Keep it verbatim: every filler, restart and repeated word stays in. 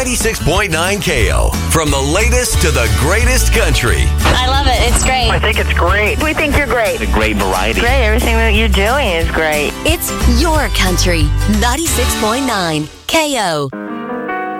ninety-six point nine K O. From the latest to the greatest country. I love it. It's great. I think it's great. We think you're great. A great variety. Great. Everything that you're doing is great. It's your country. ninety-six point nine K O.